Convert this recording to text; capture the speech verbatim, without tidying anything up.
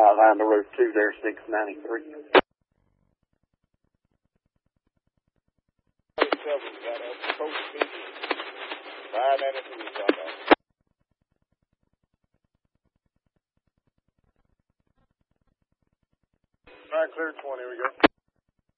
Uh, line to road two there, six ninety-three. All right, clear twenty, we go.